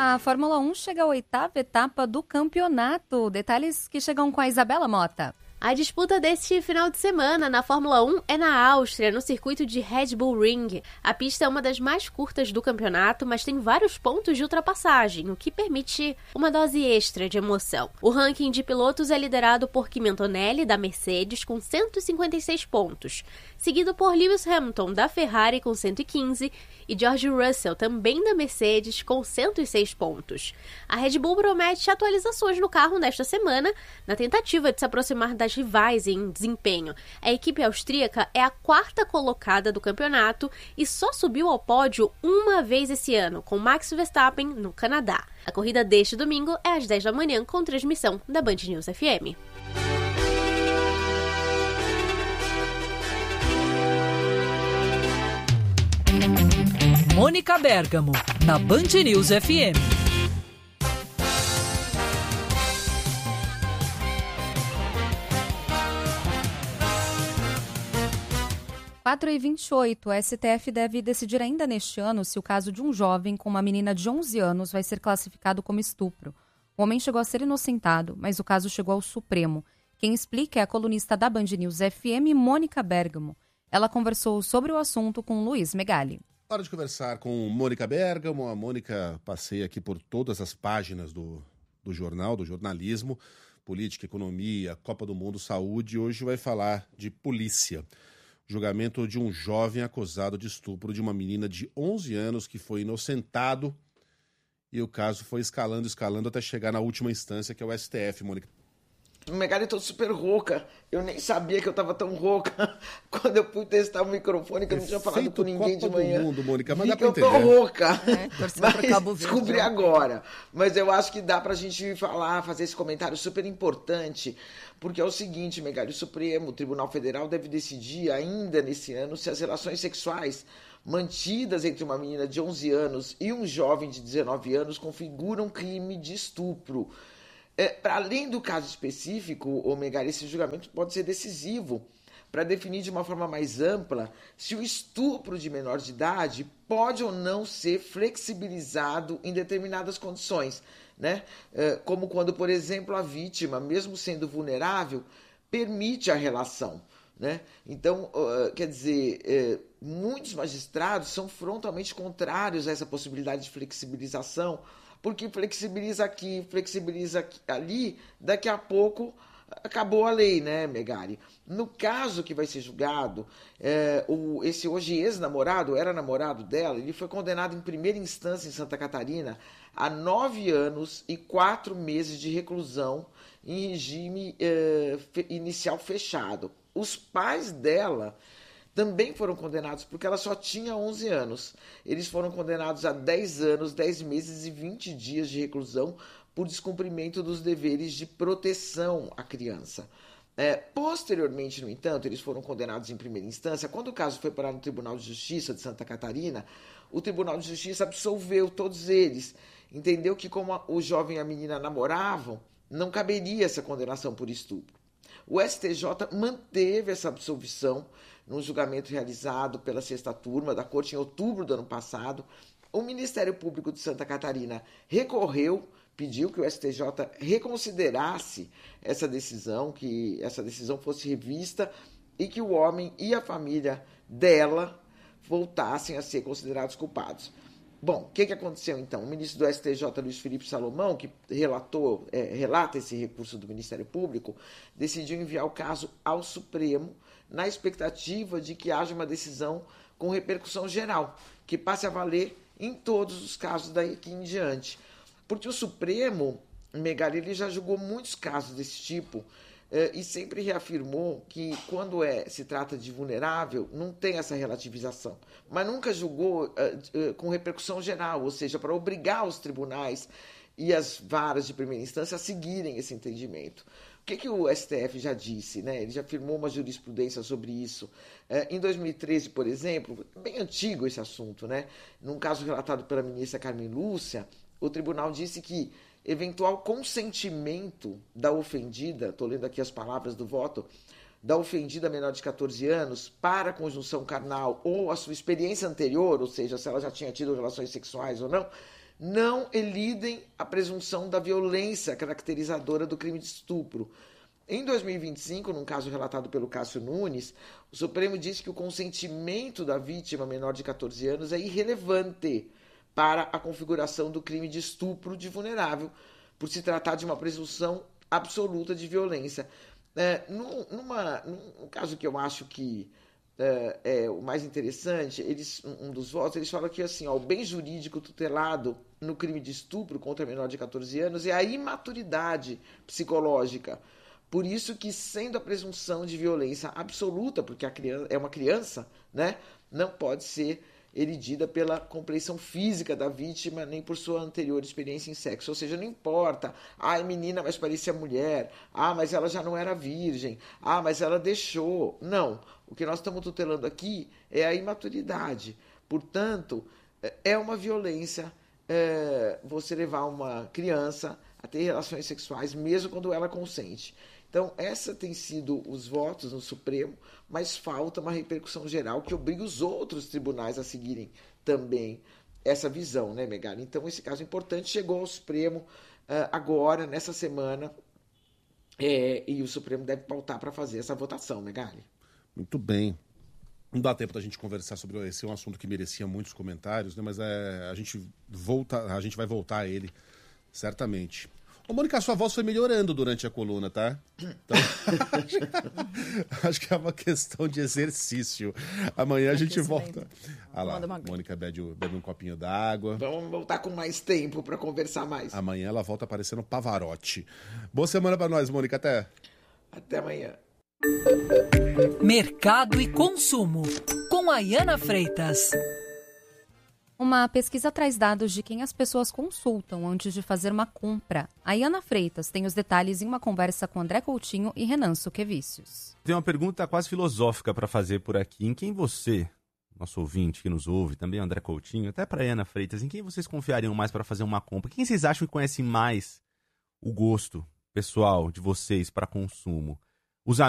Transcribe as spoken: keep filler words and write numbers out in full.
A Fórmula um chega à oitava etapa do campeonato. Detalhes que chegam com a Isabela Mota. A disputa deste final de semana na Fórmula um é na Áustria, no circuito de Red Bull Ring. A pista é uma das mais curtas do campeonato, mas tem vários pontos de ultrapassagem, o que permite uma dose extra de emoção. O ranking de pilotos é liderado por Kimi Antonelli, da Mercedes, com cento e cinquenta e seis pontos, seguido por Lewis Hamilton, da Ferrari, com cento e quinze, e George Russell, também da Mercedes, com cento e seis pontos. A Red Bull promete atualizações no carro nesta semana, na tentativa de se aproximar das rivais em desempenho. A equipe austríaca é a quarta colocada do campeonato e só subiu ao pódio uma vez esse ano, com Max Verstappen no Canadá. A corrida deste domingo é às dez da manhã, com transmissão da Band News F M. Mônica Bergamo, na Band News F M. quatro e vinte e oito, o S T F deve decidir ainda neste ano se o caso de um jovem com uma menina de onze anos vai ser classificado como estupro. O homem chegou a ser inocentado, mas o caso chegou ao Supremo. Quem explica é a colunista da Band News F M, Mônica Bergamo. Ela conversou sobre o assunto com Luiz Megali. Hora de conversar com Mônica Bergamo. A Mônica passeia aqui por todas as páginas do, do jornal, do jornalismo, política, economia, Copa do Mundo, saúde. Hoje vai falar de polícia. Julgamento de um jovem acusado de estupro de uma menina de onze anos que foi inocentado, e o caso foi escalando, escalando até chegar na última instância, que é o S T F, Mônica. Megali, eu tô super rouca. Eu nem sabia que eu tava tão rouca. Quando eu fui testar o microfone, que eu não tinha falado com ninguém Copa de manhã. Do Mundo, Mônica, mas Vi dá que pra eu entender. tô rouca. É, torcendo mas pro Cabo Verde, descobri né? agora. Mas eu acho que dá pra gente falar, fazer esse comentário super importante, porque é o seguinte, Megali, o Supremo Tribunal Federal deve decidir ainda nesse ano se as relações sexuais mantidas entre uma menina de onze anos e um jovem de dezenove anos configuram crime de estupro. É, para além do caso específico, o Megali, esse julgamento pode ser decisivo para definir de uma forma mais ampla se o estupro de menor de idade pode ou não ser flexibilizado em determinadas condições, né? É, como quando, por exemplo, a vítima, mesmo sendo vulnerável, permite a relação, né? Então, uh, quer dizer, uh, muitos magistrados são frontalmente contrários a essa possibilidade de flexibilização, porque flexibiliza aqui, flexibiliza aqui, ali, daqui a pouco acabou a lei, né, Megali? No caso que vai ser julgado, é, o, esse hoje ex-namorado, era namorado dela, ele foi condenado em primeira instância em Santa Catarina a nove anos e quatro meses de reclusão em regime é, fe, inicial fechado. Os pais dela também foram condenados, porque ela só tinha onze anos. Eles foram condenados a dez anos, dez meses e vinte dias de reclusão por descumprimento dos deveres de proteção à criança. É, posteriormente, no entanto, eles foram condenados em primeira instância. Quando o caso foi parar no Tribunal de Justiça de Santa Catarina, o Tribunal de Justiça absolveu todos eles. Entendeu que, como a, o jovem e a menina namoravam, não caberia essa condenação por estupro. O S T J manteve essa absolvição num julgamento realizado pela sexta turma da Corte em outubro do ano passado. O Ministério Público de Santa Catarina recorreu, pediu que o S T J reconsiderasse essa decisão, que essa decisão fosse revista e que o homem e a família dela voltassem a ser considerados culpados. Bom, o que, que aconteceu então? O ministro do S T J, Luiz Felipe Salomão, que relatou, é, relata esse recurso do Ministério Público, decidiu enviar o caso ao Supremo na expectativa de que haja uma decisão com repercussão geral, que passe a valer em todos os casos daqui em diante. Porque o Supremo, Megali, ele já julgou muitos casos desse tipo eh, e sempre reafirmou que quando é, se trata de vulnerável, não tem essa relativização. Mas nunca julgou eh, eh, com repercussão geral, ou seja, para obrigar os tribunais e as varas de primeira instância a seguirem esse entendimento. O que, que o S T F já disse, né? Ele já firmou uma jurisprudência sobre isso. É, em dois mil e treze, por exemplo, bem antigo esse assunto, né? Num caso relatado pela ministra Carmen Lúcia, o tribunal disse que eventual consentimento da ofendida, estou lendo aqui as palavras do voto, da ofendida menor de catorze anos para a conjunção carnal ou a sua experiência anterior, ou seja, se ela já tinha tido relações sexuais ou não, não elidem a presunção da violência caracterizadora do crime de estupro. Em dois mil e vinte e cinco, num caso relatado pelo Cássio Nunes, o Supremo disse que o consentimento da vítima menor de catorze anos é irrelevante para a configuração do crime de estupro de vulnerável, por se tratar de uma presunção absoluta de violência. É, num, numa, num caso que eu acho que é, é o mais interessante, eles, um dos votos, eles falam que assim, ó, o bem jurídico tutelado no crime de estupro contra menor de catorze anos é a imaturidade psicológica. Por isso que, sendo a presunção de violência absoluta, porque a criança é uma criança, né, não pode ser eridida pela compreensão física da vítima, nem por sua anterior experiência em sexo. Ou seja, não importa, ah, é menina, mas parecia mulher, ah, mas ela já não era virgem, ah, mas ela deixou. Não, o que nós estamos tutelando aqui é a imaturidade. Portanto, é uma violência é, você levar uma criança a ter relações sexuais, mesmo quando ela consente. Então, essa tem sido os votos no Supremo, mas falta uma repercussão geral que obriga os outros tribunais a seguirem também essa visão, né, Megali? Então, esse caso importante chegou ao Supremo uh, agora, nessa semana, é, e o Supremo deve pautar para fazer essa votação, Megali. Muito bem. Não dá tempo da gente conversar sobre esse, é um assunto que merecia muitos comentários, né, mas é, a, gente volta, a gente vai voltar a ele, certamente. Ô, Mônica, a sua voz foi melhorando durante a coluna, tá? Então, acho que é uma questão de exercício. Amanhã a gente volta. Ah lá, Mônica bebe, bebe um copinho d'água. Vamos voltar com mais tempo para conversar mais. Amanhã ela volta aparecendo Pavarotti. Boa semana para nós, Mônica. Até. Até amanhã. Mercado e consumo, com Ayana Freitas. Uma pesquisa traz dados de quem as pessoas consultam antes de fazer uma compra. A Ayana Freitas tem os detalhes em uma conversa com André Coutinho e Renan Suquevicius. Tem uma pergunta quase filosófica para fazer por aqui. Em quem você, nosso ouvinte que nos ouve, também André Coutinho, até para Ayana Freitas, em quem vocês confiariam mais para fazer uma compra? Quem vocês acham que conhece mais o gosto pessoal de vocês para consumo?